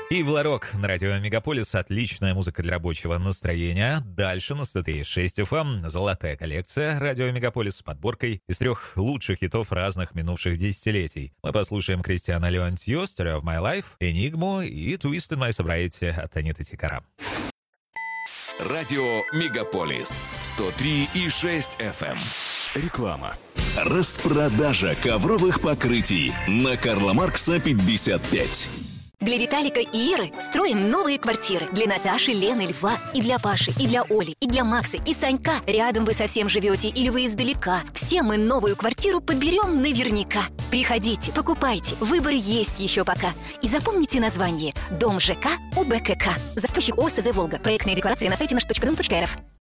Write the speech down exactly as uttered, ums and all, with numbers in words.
Ивла Рок на радио Мегаполис. Отличная музыка для рабочего настроения. Дальше на сто три и шесть эф эм золотая коллекция радио Мегаполис с подборкой из трех лучших хитов разных минувших десятилетий. Мы послушаем Кристиана Леонтьо, Story of My Life, Энигму и Twist in My Sobriety от Аниты Тикара. Радио Мегаполис сто три и шесть эф эм. Реклама. Распродажа ковровых покрытий на Карла Маркса пятьдесят пять. Для Виталика и Иры строим новые квартиры. Для Наташи, Лены, Льва, и для Паши, и для Оли, и для Макса, и Санька. Рядом вы совсем живете или вы издалека. Все мы новую квартиру подберем наверняка. Приходите, покупайте, выбор есть еще пока. И запомните название «Дом ЖК УБКК». Застройщик ОСЗ «Волга». Проектные декларации на сайте наш точка дом точка эр эф.